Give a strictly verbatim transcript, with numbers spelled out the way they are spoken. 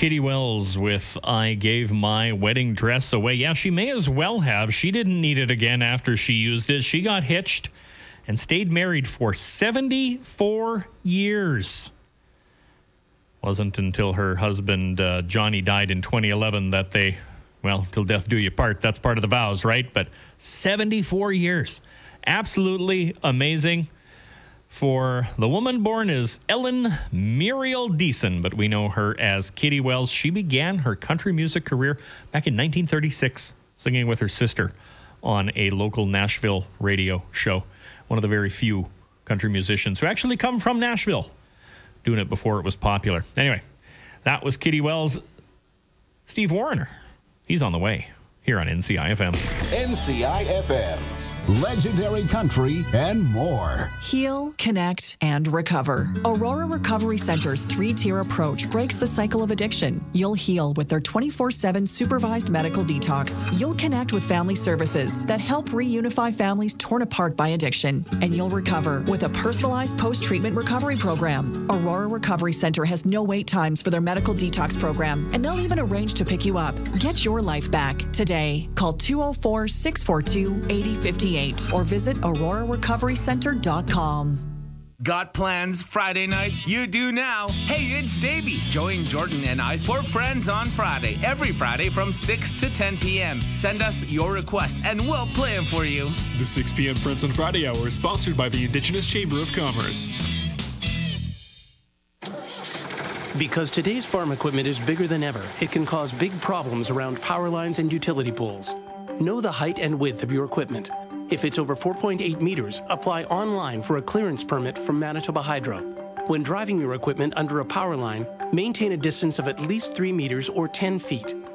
Katie Wells with I Gave My Wedding Dress Away. Yeah, she may as well have. She didn't need it again after she used it. She got hitched and stayed married for seventy-four years. Wasn't until her husband, uh, Johnny, died in twenty eleven that they, well, till death do you part. That's part of the vows, right? But seventy-four years. Absolutely amazing. For the woman born as Ellen Muriel Deason, but we know her as Katie Wells. She began her country music career back in nineteen thirty-six, singing with her sister on a local Nashville radio show. One of the very few country musicians who actually come from Nashville, doing it before it was popular. Anyway, that was Katie Wells. Steve Warner, he's on the way here on N C I F M. N C I F M. Legendary country and more. Heal, connect, and recover. Aurora Recovery Center's three-tier approach breaks the cycle of addiction. You'll heal with their twenty-four seven supervised medical detox. You'll connect with family services that help reunify families torn apart by addiction. And you'll recover with a personalized post-treatment recovery program. Aurora Recovery Center has no wait times for their medical detox program, and they'll even arrange to pick you up. Get your life back today. Call two oh four, six four two, eight oh five eight or visit aurora recovery center dot com. Got plans Friday night? You do now. Hey, it's Davey. Join Jordan and I for Friends on Friday. Every Friday from six to ten p.m. Send us your requests and we'll play them for you. The six p.m. Friends on Friday hour is sponsored by the Indigenous Chamber of Commerce. Because today's farm equipment is bigger than ever, it can cause big problems around power lines and utility poles. Know the height and width of your equipment. If it's over four point eight meters, apply online for a clearance permit from Manitoba Hydro. When driving your equipment under a power line, maintain a distance of at least three meters or ten feet.